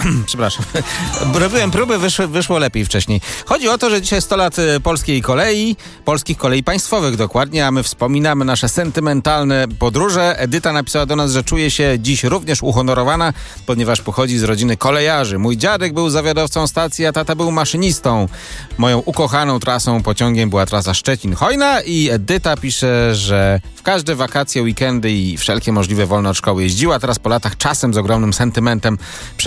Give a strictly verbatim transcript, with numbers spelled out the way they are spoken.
Przepraszam. Robiłem próby, wyszło, wyszło lepiej wcześniej. Chodzi o to, że dzisiaj sto lat polskiej kolei, polskich kolei państwowych dokładnie, a my wspominamy nasze sentymentalne podróże. Edyta napisała do nas, że czuje się dziś również uhonorowana, ponieważ pochodzi z rodziny kolejarzy. Mój dziadek był zawiadowcą stacji, a tata był maszynistą. Moją ukochaną trasą pociągiem była trasa Szczecin-Chojna i Edyta pisze, że w każde wakacje, weekendy i wszelkie możliwe wolne od szkoły jeździła. Teraz po latach czasem z ogromnym sentymentem